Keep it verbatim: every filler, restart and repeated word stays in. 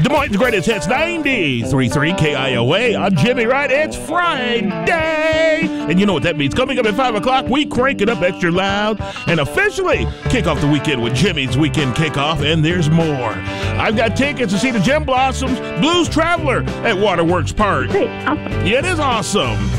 Des Moines' greatest hits, ninety-three point three K I O A. I'm Jimmy Wright. It's Friday. And you know what that means. Coming up at five o'clock, we crank it up extra loud and officially kick off the weekend with Jimmy's Weekend Kickoff, and there's more. I've got tickets to see the Gem Blossoms Blues Traveler at Waterworks Park. Great, awesome. Yeah, it is awesome.